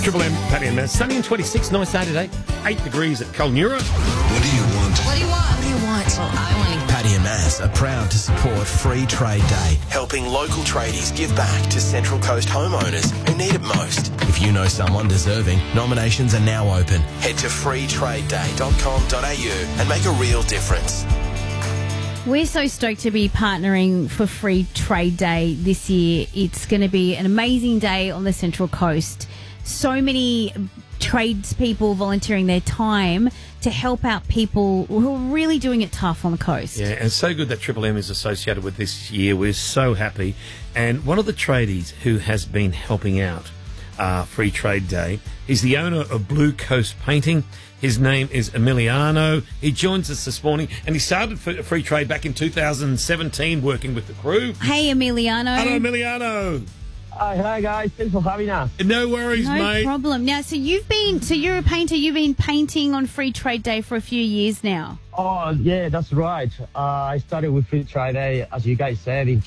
Triple M, Paddy and Matt. Sunny and 26, nice day today. 8 degrees at Kulnura. What do you want? What do you want? What do you want? Well, I want Paddy and Maz are proud to support Free Trade Day, helping local tradies give back to Central Coast homeowners who need it most. If you know someone deserving, nominations are now open. Head to freetradeday.com.au and make a real difference. We're so stoked to be partnering for Free Trade Day this year. It's going to be an amazing day on the Central Coast. So many tradespeople volunteering their time to help out people who are really doing it tough on the coast. Yeah, and it's so good that Triple M is associated with this year. We're so happy. And one of the tradies who has been helping out Free Trade Day is the owner of Blue Coast Painting. His name is Emiliano. He joins us this morning, and he started Free Trade back in 2017 working with the crew. Hey, Emiliano. Hello, Emiliano. Hi guys, thanks for having us. No worries, mate. No problem. Now, so you're a painter. You've been painting on Free Trade Day for a few years now. Oh, yeah, that's right. I started with Free Trade Day, as you guys said, in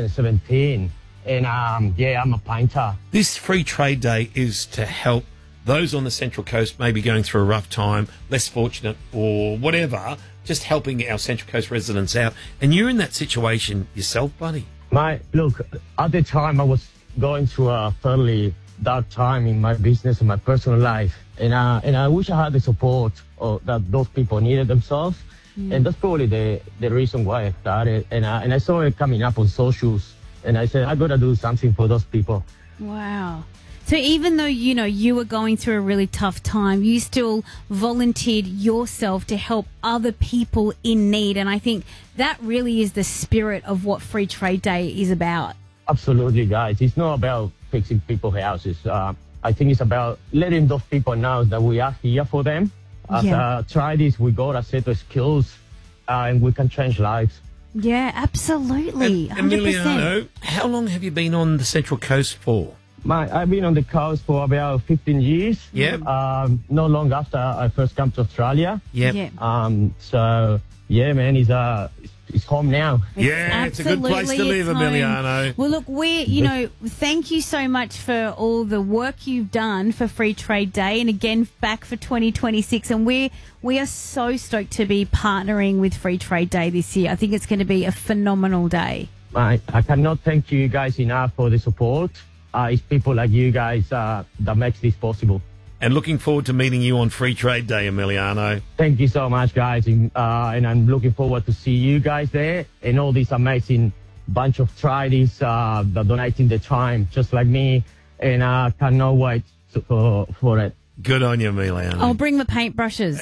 2017. And, I'm a painter. This Free Trade Day is to help those on the Central Coast maybe going through a rough time, less fortunate or whatever, just helping our Central Coast residents out. And you're in that situation yourself, buddy. Look, at the time I was going through a fairly dark time in my business and my personal life. And I wish I had the support that those people needed themselves. And that's probably the reason why I started. And I saw it coming up on socials. And I said, I got to do something for those people. Wow. So even though, you were going through a really tough time, you still volunteered yourself to help other people in need. And I think that really is the spirit of what Free Trade Day is about. Absolutely, guys. It's not about fixing people's houses. I think it's about letting those people know that we are here for them. As tradies, we got a set of skills and we can change lives. Yeah, absolutely. 100%. Emiliano, how long have you been on the Central Coast for? I've been on the coast for about 15 years. Yeah. Not long after I first came to Australia. Yeah. So, yeah, man, it's home now. It's a good place to live, Emiliano. Well, look, thank you so much for all the work you've done for Free Trade Day and again back for 2026. And we are so stoked to be partnering with Free Trade Day this year. I think it's going to be a phenomenal day. I cannot thank you guys enough for the support. It's people like you guys that makes this possible. And looking forward to meeting you on Free Trade Day, Emiliano. Thank you so much, guys. And I'm looking forward to see you guys there and all these amazing bunch of tradies that donating their time, just like me. And I cannot wait for it. Good on you, Emiliano. I'll bring the paintbrushes.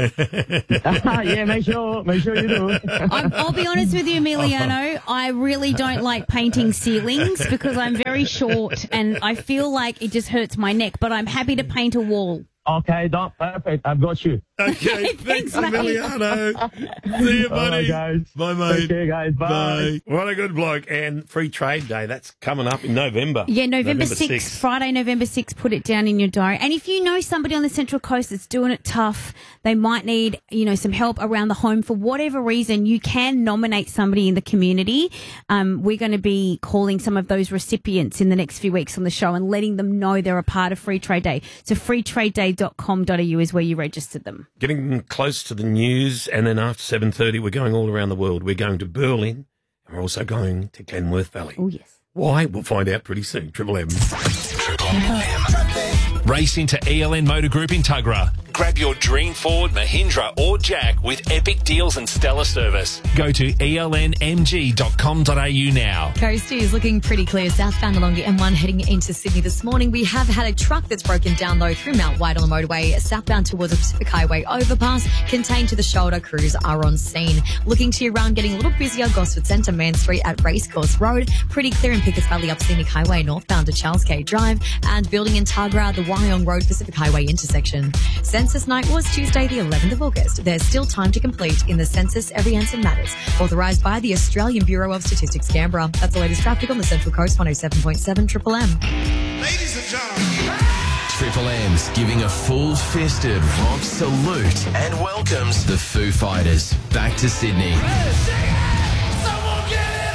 Yeah, make sure you do. I'll be honest with you, Emiliano. I really don't like painting ceilings because I'm very short and I feel like it just hurts my neck, but I'm happy to paint a wall. Okay, perfect. I've got you. Okay, thanks, Emiliano. See you, buddy. All right, guys. Bye, mate. Take care, guys. Bye. What a good bloke. And Free Trade Day, that's coming up in November. Yeah, November 6th. Friday, November 6th. Put it down in your diary. And if you know somebody on the Central Coast that's doing it tough, they might need, some help around the home for whatever reason, you can nominate somebody in the community. We're going to be calling some of those recipients in the next few weeks on the show and letting them know they're a part of Free Trade Day. So freetradeday.com.au is where you registered them. Getting close to the news, and then after 7:30, we're going all around the world. We're going to Berlin, and we're also going to Glenworth Valley. Oh, yes. Why? We'll find out pretty soon. Triple M. Triple M. Race into ELN Motor Group in Tuggerah. Grab your dream Ford, Mahindra or Jack with epic deals and stellar service. Go to elnmg.com.au now. Coast is looking pretty clear southbound along the M1 heading into Sydney this morning. We have had a truck that's broken down though through Mount White on the motorway southbound towards the Pacific Highway overpass. Contained to the shoulder, crews are on scene. Looking to your run, getting a little busier. Gosford Centre, Main Street at Racecourse Road. Pretty clear in Pickers Valley up Scenic Highway northbound to Charles K Drive. And building in Tuggerah, the Wyong Road Pacific Highway intersection. Census night was Tuesday, the 11th of August. There's still time to complete in the census. Every answer matters. Authorised by the Australian Bureau of Statistics, Canberra. That's the latest traffic on the Central Coast, 107.7 Triple M. Ladies and gentlemen. Triple M's giving a full-fisted rock salute and welcomes the Foo Fighters back to Sydney.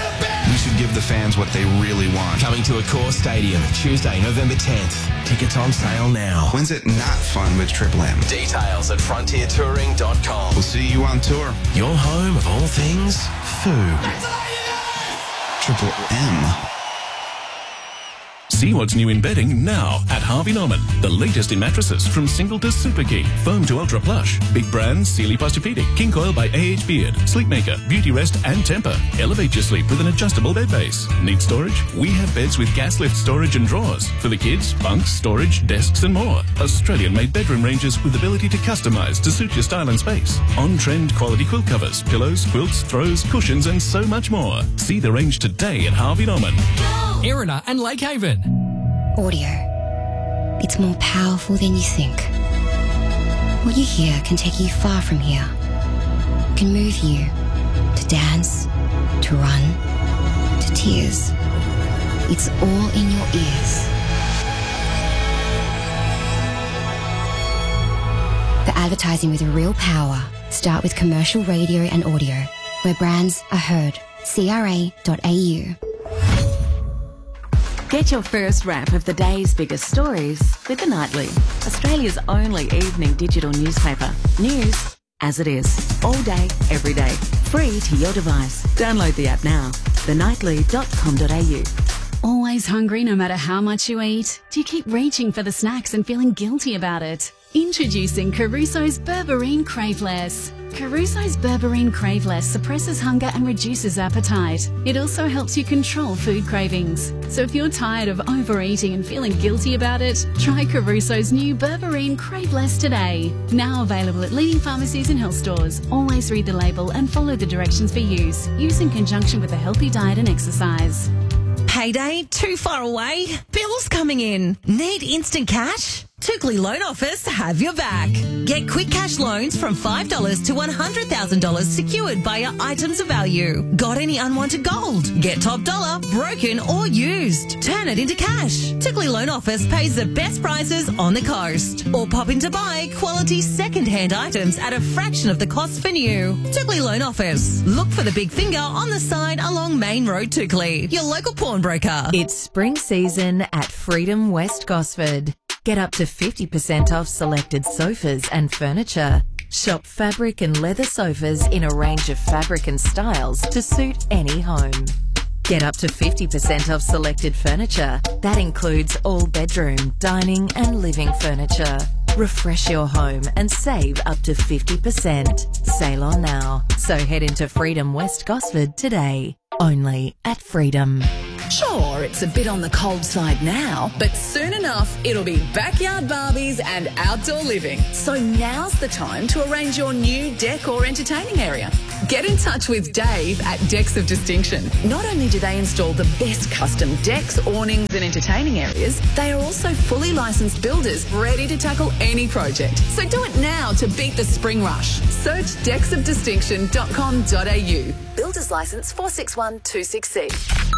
We should give the fans what they really want. Coming to Accor Stadium Tuesday, November 10th. Tickets on sale now. When's it not fun with Triple M? Details at frontiertouring.com. We'll see you on tour. Your home of all things food. Triple M. See what's new in bedding now at Harvey Norman. The latest in mattresses from single to super king, firm to ultra plush. Big brands, Sealy Posturepedic, King Coil by AH Beard, Sleepmaker, Beauty Rest and Temper. Elevate your sleep with an adjustable bed base. Need storage? We have beds with gas lift storage and drawers. For the kids, bunks, storage, desks and more. Australian-made bedroom ranges with ability to customise to suit your style and space. On-trend quality quilt covers, pillows, quilts, throws, cushions and so much more. See the range today at Harvey Norman. Erina and Lake Haven. Audio. It's more powerful than you think. What you hear can take you far from here. Can move you to dance, to run, to tears. It's all in your ears. The advertising with real power. Start with commercial radio and audio, where brands are heard. CRA.au. Get your first wrap of the day's biggest stories with The Nightly, Australia's only evening digital newspaper. News as it is, all day, every day, free to your device. Download the app now, thenightly.com.au. Always hungry no matter how much you eat? Do you keep reaching for the snacks and feeling guilty about it? Introducing Caruso's Berberine Craveless. Caruso's Berberine Craveless suppresses hunger and reduces appetite. It also helps you control food cravings. So if you're tired of overeating and feeling guilty about it, try Caruso's new Berberine Craveless today. Now available at leading pharmacies and health stores. Always read the label and follow the directions for use. Use in conjunction with a healthy diet and exercise. Payday too far away? Bills coming in? Need instant cash? Tookley Loan Office have your back. Get quick cash loans from $5 to $100,000 secured by your items of value. Got any unwanted gold? Get top dollar, broken or used. Turn it into cash. Tookley Loan Office pays the best prices on the coast. Or pop in to buy quality second-hand items at a fraction of the cost for new. Tookley Loan Office. Look for the big finger on the side along Main Road, Tookley. Your local pawnbroker. It's spring season at Freedom West Gosford. Get up to 50% off selected sofas and furniture. Shop fabric and leather sofas in a range of fabric and styles to suit any home. Get up to 50% off selected furniture. That includes all bedroom, dining and living furniture. Refresh your home and save up to 50%. Sale on now. So head into Freedom West Gosford today. Only at Freedom. Sure, it's a bit on the cold side now, but soon enough, it'll be backyard Barbies and outdoor living. So now's the time to arrange your new deck or entertaining area. Get in touch with Dave at Decks of Distinction. Not only do they install the best custom decks, awnings and entertaining areas, they are also fully licensed builders ready to tackle any project. So do it now to beat the spring rush. Search decksofdistinction.com.au. Builder's Licence 461266C.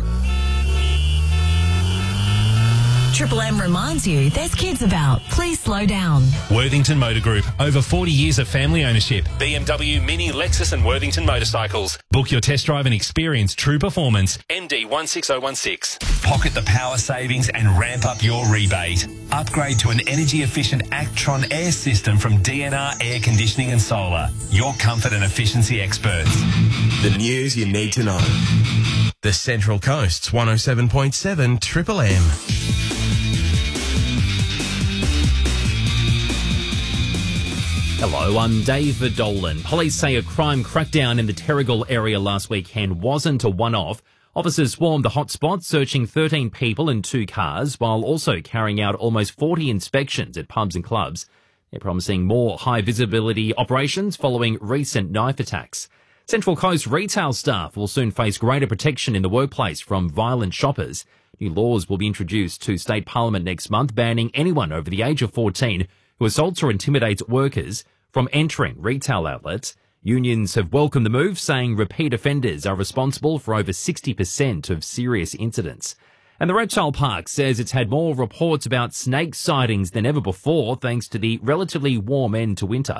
Triple M reminds you there's kids about. Please slow down. Worthington Motor Group. Over 40 years of family ownership. BMW, Mini, Lexus and Worthington motorcycles. Book your test drive and experience true performance. MD 16016. Pocket the power savings and ramp up your rebate. Upgrade to an energy-efficient Actron air system from DNR Air Conditioning and Solar. Your comfort and efficiency experts. The news you need to know. The Central Coast's 107.7 Triple M. Hello, I'm David Dolan. Police say a crime crackdown in the Terrigal area last weekend wasn't a one-off. Officers swarmed the hotspot, searching 13 people and 2 cars, while also carrying out almost 40 inspections at pubs and clubs. They're promising more high-visibility operations following recent knife attacks. Central Coast retail staff will soon face greater protection in the workplace from violent shoppers. New laws will be introduced to State Parliament next month, banning anyone over the age of 14 who assaults or intimidates workers from entering retail outlets. Unions have welcomed the move, saying repeat offenders are responsible for over 60% of serious incidents. And the Reptile Park says it's had more reports about snake sightings than ever before, thanks to the relatively warm end to winter.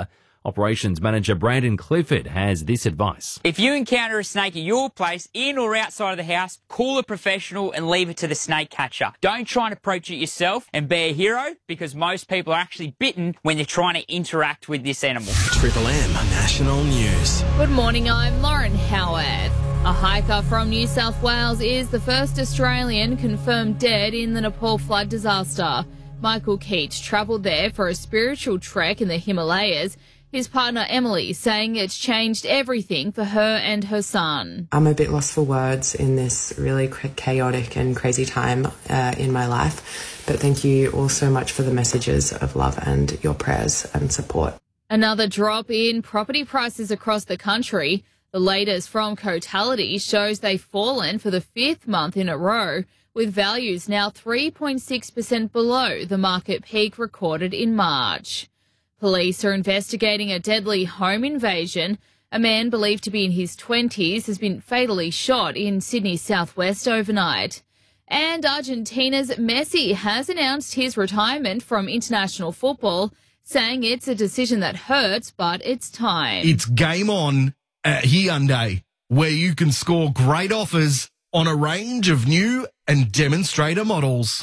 Operations Manager Brandon Clifford has this advice. If you encounter a snake at your place, in or outside of the house, call a professional and leave it to the snake catcher. Don't try and approach it yourself and be a hero, because most people are actually bitten when they're trying to interact with this animal. Triple M National News. Good morning, I'm Lauren Howard. A hiker from New South Wales is the first Australian confirmed dead in the Nepal flood disaster. Michael Keats travelled there for a spiritual trek in the Himalayas. His partner Emily saying it's changed everything for her and her son. I'm a bit lost for words in this really chaotic and crazy time in my life, but thank you all so much for the messages of love and your prayers and support. Another drop in property prices across the country. The latest from Cotality shows they've fallen for the 5th month in a row, with values now 3.6% below the market peak recorded in March. Police are investigating a deadly home invasion. A man believed to be in his 20s has been fatally shot in Sydney's southwest overnight. And Argentina's Messi has announced his retirement from international football, saying it's a decision that hurts, but it's time. It's game on at Hyundai, where you can score great offers on a range of new and demonstrator models.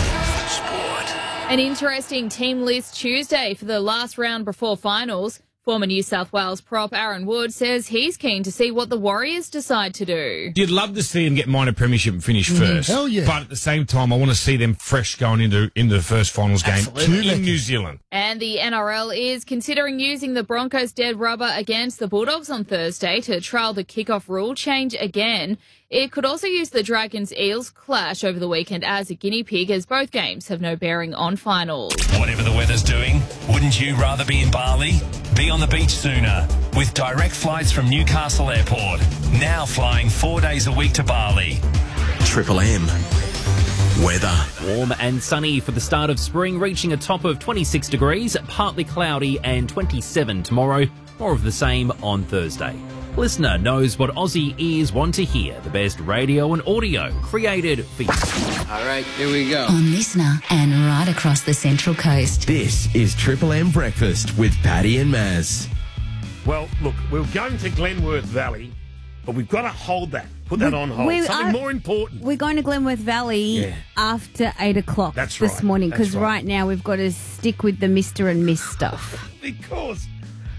An interesting team list Tuesday for the last round before finals. Former New South Wales prop Aaron Wood says he's keen to see what the Warriors decide to do. You'd love to see them get minor premiership and finish first. Hell yeah. But at the same time, I want to see them fresh going into the first finals game in New Zealand. And the NRL is considering using the Broncos' dead rubber against the Bulldogs on Thursday to trial the kickoff rule change again. It could also use the Dragons-Eels clash over the weekend as a guinea pig, as both games have no bearing on finals. Whatever the weather's doing, wouldn't you rather be in Bali? Be on the beach sooner with direct flights from Newcastle Airport. Now flying 4 days a week to Bali. Triple M weather. Warm and sunny for the start of spring, reaching a top of 26 degrees, partly cloudy and 27 tomorrow. More of the same on Thursday. Listener knows what Aussie ears want to hear. The best radio and audio created for you. All right, here we go. On Listener and right across the Central Coast. This is Triple M Breakfast with Paddy and Maz. Well, look, we're going to Glenworth Valley, but we've got to hold that. Put that on hold. Something more important. We're going to Glenworth Valley after 8 o'clock this morning, because right now we've got to stick with the Mr. and Miss stuff. Because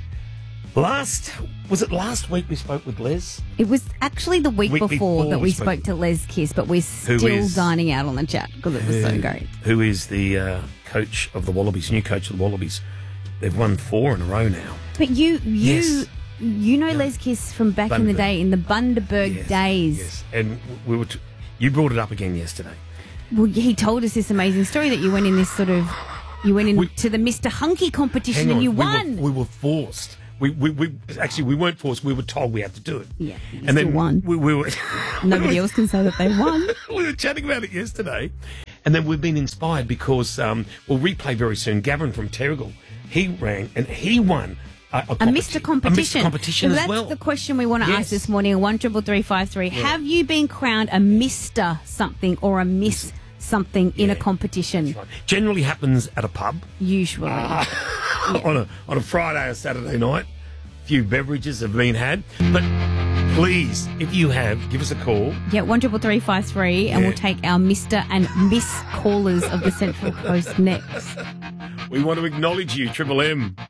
was it last week we spoke with Les? It was actually the week before that we spoke to Les Kiss, but we're still dining out on the chat because it was so great. Who is the coach of the Wallabies, new coach of the Wallabies? They've won 4 in a row now. But you know Les Kiss from back in the day, in the Bundaberg days. Yes, and you brought it up again yesterday. Well, he told us this amazing story that you went in this you went into the Mr. Hunky competition and you won. We were forced. We weren't forced. We were told we had to do it. Yeah, and then won. We were. Nobody else can say that they won. We were chatting about it yesterday, and then we've been inspired because we'll replay very soon. Gavin from Terrigal, he rang and he won a Mr. Competition. A Mr. Competition so as well. That's the question we want to ask this morning. 133353. Yeah. Have you been crowned a Mr. something or a Miss something in a competition? Right. Generally happens at a pub. Usually. On a Friday or Saturday night. A few beverages have been had. But please, if you have, give us a call. Yeah, 133353 and we'll take our Mr. and Miss callers of the Central Coast next. We want to acknowledge you, Triple M.